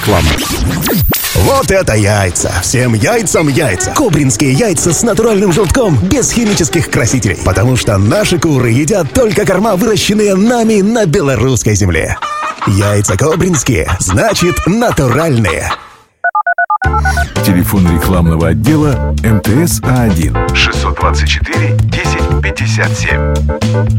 Реклама. Вот это яйца! Всем яйцам яйца! Кобринские яйца с натуральным желтком, без химических красителей. Потому что наши куры едят только корма, выращенные нами на белорусской земле. Яйца кобринские, значит натуральные. Телефон рекламного отдела МТС А1 624 10 57.